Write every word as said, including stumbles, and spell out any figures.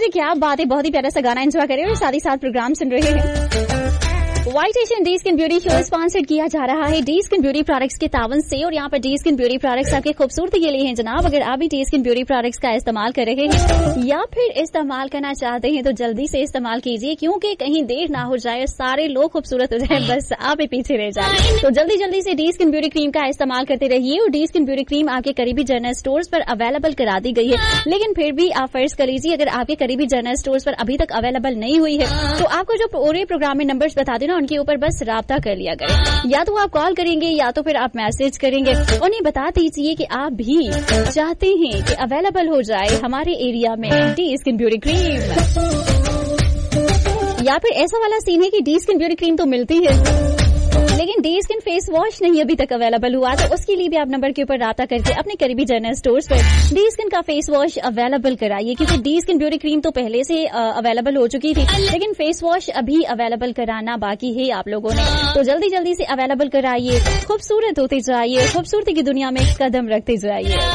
चलिए क्या बात है, बहुत ही प्यारा सा गाना एंजॉय करें और साथ ही साथ प्रोग्राम सुन रहे हैं। White Asian D skin beauty show sponsored किया जा रहा है डी स्किन ब्यूटी प्रोडक्ट्स के तावन से, और यहाँ पर डी स्किन ब्यूटी प्रोडक्ट्स आपके खूबसूरती के लिए हैं जनाब। अगर आप भी डी स्किन ब्यूटी प्रोडक्ट्स का इस्तेमाल कर रहे हैं या फिर इस्तेमाल करना चाहते हैं तो जल्दी से इस्तेमाल कीजिए, क्योंकि कहीं देर ना हो जाए, सारे लोग खूबसूरत हो जाए, बस आप ही पीछे रह जाए। तो जल्दी जल्दी से डी स्किन ब्यूटी क्रीम का इस्तेमाल करते रहिए। और डी स्किन ब्यूटी क्रीम आपके करीबी जनरल स्टोर्स पर अवेलेबल करा दी गई है, लेकिन फिर भी आप फर्ज कर लीजिए अगर आपके करीबी जनरल स्टोर्स पर अभी तक अवेलेबल नहीं हुई है तो आपको जो पूरे प्रोग्राम में नंबर्स बता देना उनके ऊपर बस राब्ता कर लिया करें, या तो आप कॉल करेंगे या तो फिर आप मैसेज करेंगे। उन्हें बता दीजिए कि आप भी चाहते हैं कि अवेलेबल हो जाए हमारे एरिया में डी स्किन ब्यूटी क्रीम, या फिर ऐसा वाला सीन है कि डी स्किन ब्यूटी क्रीम तो मिलती है लेकिन डी स्किन फेस वॉश नहीं अभी तक अवेलेबल हुआ, तो उसके लिए भी आप नंबर के ऊपर राब्ता करके अपने करीबी जनरल स्टोर्स पर डी स्किन का फेस वॉश अवेलेबल कराइए, क्योंकि डी स्किन ब्यूटी क्रीम तो पहले से अवेलेबल हो चुकी थी, लेकिन फेस वॉश अभी अवेलेबल कराना बाकी है आप लोगों ने। तो जल्दी जल्दी से अवेलेबल कराइए, खूबसूरत होते जाइए, खूबसूरती की दुनिया में कदम रखते जाइए।